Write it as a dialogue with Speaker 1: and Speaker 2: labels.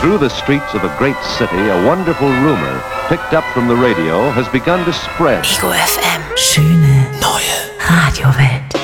Speaker 1: Through the streets of a great city, a wonderful rumor, picked up from the radio, has begun to spread.
Speaker 2: Ego FM. Schöne, neue Radiowelt.